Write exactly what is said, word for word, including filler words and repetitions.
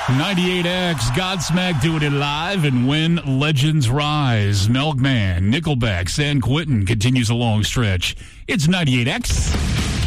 ninety-eight X, Godsmack doing it live, and When Legends Rise. Milkman, Nickelback, San Quentin continues a long stretch. It's ninety-eight X.